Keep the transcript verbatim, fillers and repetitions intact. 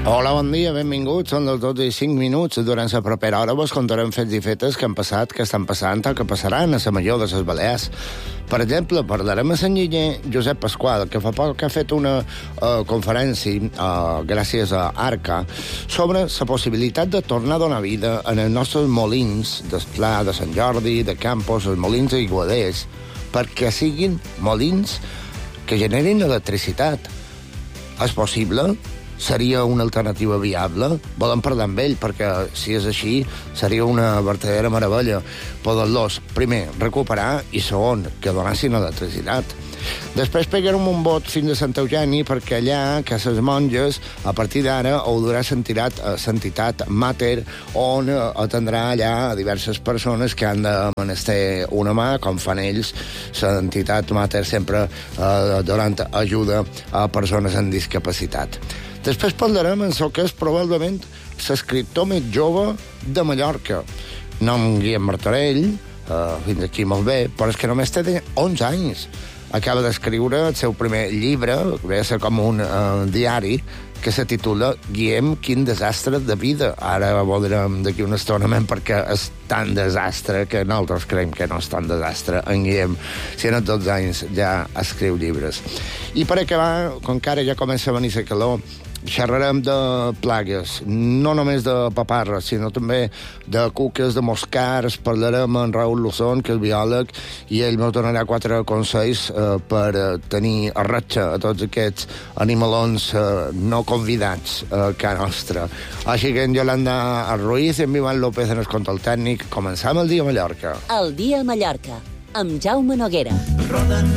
Hola, bon dia, benvinguts. Són les dotze i cinc minuts. Durant la propera hora vos contarem fets i fetes que han passat, que estan passant o que passaran a la Major de les Balears. Per exemple, parlarem a Sant Lliller Josep Pasqual, que fa poc que ha fet una uh, conferència, uh, gràcies a Arca, sobre la possibilitat de tornar a donar vida en els nostres molins d'Esplà, de Sant Jordi, de Campos, els molins aiguaders, perquè siguin molins que generin electricitat. És possible? Seria una alternativa viable? Volem parlar amb ell, perquè si és així seria una vertadera meravella poder-los, primer, recuperar i segon, que donessin electricitat. Després pegarem un bot fins a Sant Eugeni, perquè allà, que a les monges, a partir d'ara, haurà l'entitat Mater, on atendrà allà a diverses persones que han de menester una mà, com fan ells. L'entitat Mater sempre eh, donant ajuda a persones amb discapacitat. Després parlarem en el que és probablement l'escriptor més jove de Mallorca. Nom Guillem Martorell, eh, fins aquí molt bé, però és que només té onze anys. Acaba d'escriure el seu primer llibre, que ve a ser com un eh, diari, que se titula Guillem, quin desastre de vida. Ara veurem d'aquí una estona, perquè és tan desastre que nosaltres creiem que no és tan desastre. En Guillem, si en els dotze anys ja escriu llibres. I per acabar, com que ara ja comença a venir la calor, xerrarem de plagues, no només de paparres, sinó també de cuques, de moscars. Parlarem amb Raül Luzón, que és biòleg, i ell ens donarà quatre consells eh, per eh, tenir a ratxa a tots aquests animalons eh, no convidats a casa nostra. Així que en Yolanda Ruiz i en Ivan López en el control tècnic. Començam el dia a Mallorca. El dia a Mallorca, amb Jaume Noguera. Roden